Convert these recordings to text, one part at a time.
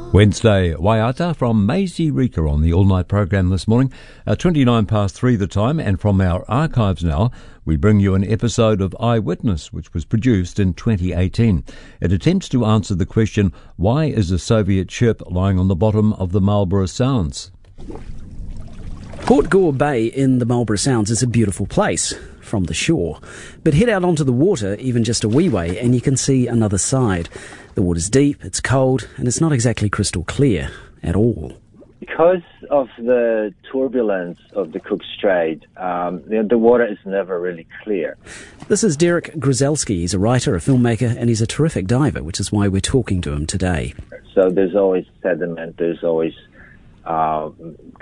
Wednesday, Waiata from Maisie Rika on the all-night program this morning. 29 past 3 the time, and from our archives now, we bring you an episode of Eyewitness, which was produced in 2018. It attempts to answer the question, why is a Soviet ship lying on the bottom of the Marlborough Sounds? Port Gore Bay in the Marlborough Sounds is a beautiful place from the shore. But head out onto the water, even just a wee way, and you can see another side. The water's deep, it's cold, and it's not exactly crystal clear at all. Because of the turbulence of the Cook Strait, the water is never really clear. This is Derek Grzelski. He's a writer, a filmmaker, and he's a terrific diver, which is why we're talking to him today. So there's always sediment, there's always the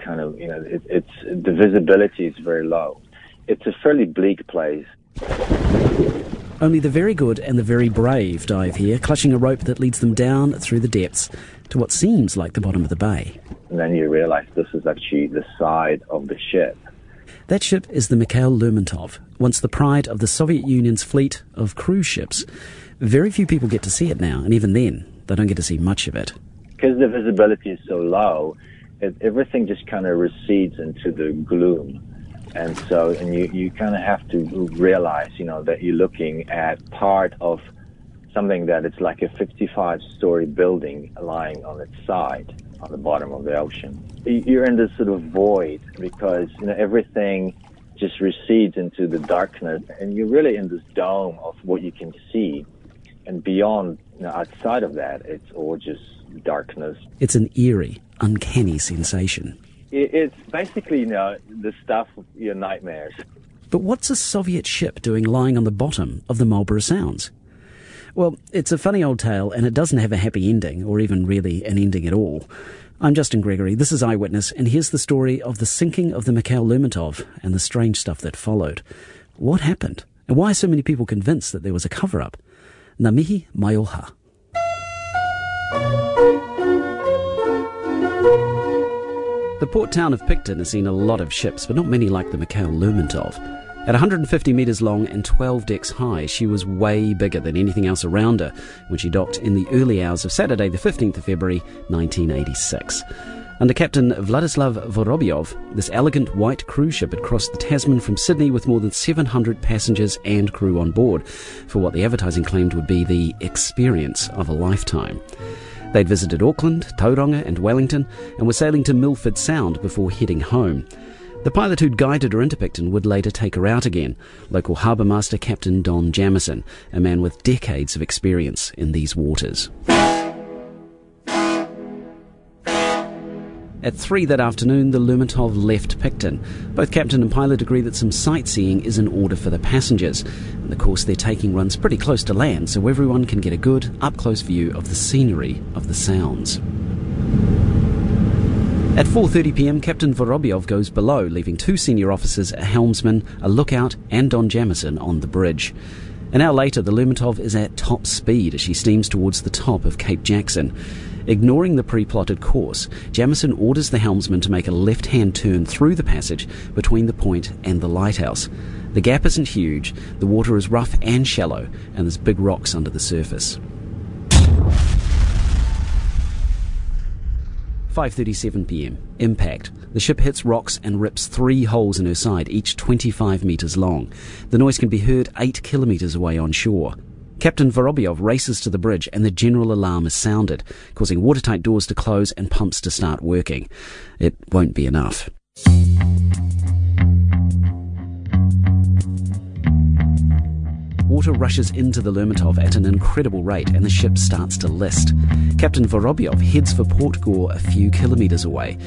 visibility is very low. It's a fairly bleak place. Only the very good and the very brave dive here, clutching a rope that leads them down through the depths to what seems like the bottom of the bay. And then you realize this is actually the side of the ship. That ship is the Mikhail Lermontov, once the pride of the Soviet Union's fleet of cruise ships. Very few people get to see it now, and even then, they don't get to see much of it. Because the visibility is so low, everything just kind of recedes into the gloom. And you kind of have to realize, that you're looking at part of something that it's like a 55-story building lying on its side on the bottom of the ocean. You're in this sort of void because, everything just recedes into the darkness, and you're really in this dome of what you can see. And beyond, outside of that, it's all just darkness. It's an eerie, uncanny sensation. It's basically, the stuff of your nightmares. But what's a Soviet ship doing lying on the bottom of the Marlborough Sounds? Well, it's a funny old tale, and it doesn't have a happy ending, or even really an ending at all. I'm Justin Gregory, this is Eyewitness, and here's the story of the sinking of the Mikhail Lermontov and the strange stuff that followed. What happened? And why are so many people convinced that there was a cover-up? Ngā mihi mai oha. The port town of Picton has seen a lot of ships, but not many like the Mikhail Lermontov. At 150 metres long and 12 decks high, she was way bigger than anything else around her when she docked in the early hours of Saturday the 15th of February 1986. Under Captain Vladislav Vorobyov, this elegant white cruise ship had crossed the Tasman from Sydney with more than 700 passengers and crew on board for what the advertising claimed would be the experience of a lifetime. They'd visited Auckland, Tauranga and Wellington and were sailing to Milford Sound before heading home. The pilot who'd guided her into Picton would later take her out again, local harbour master Captain Don Jamieson, a man with decades of experience in these waters. At 3 that afternoon, the Lermontov left Picton. Both captain and pilot agree that some sightseeing is in order for the passengers. And the course they're taking runs pretty close to land, so everyone can get a good, up-close view of the scenery of the Sounds. At 4:30pm, Captain Vorobyov goes below, leaving 2 senior officers, a helmsman, a lookout, and Don Jamieson on the bridge. An hour later, the Lermontov is at top speed as she steams towards the top of Cape Jackson. Ignoring the pre-plotted course, Jamieson orders the helmsman to make a left-hand turn through the passage between the point and the lighthouse. The gap isn't huge, the water is rough and shallow, and there's big rocks under the surface. 5:37pm. Impact. The ship hits rocks and rips 3 holes in her side, each 25 metres long. The noise can be heard 8 kilometres away on shore. Captain Vorobyov races to the bridge and the general alarm is sounded, causing watertight doors to close and pumps to start working. It won't be enough. Water rushes into the Lermontov at an incredible rate and the ship starts to list. Captain Vorobyov heads for Port Gore a few kilometres away.